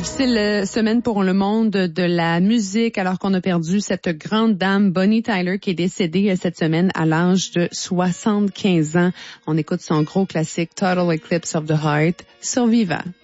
Difficile semaine pour le monde de la musique alors qu'on a perdu cette grande dame Bonnie Tyler qui est décédée cette semaine à l'âge de 75 ans. On écoute son gros classique Total Eclipse of the Heart sur Viva.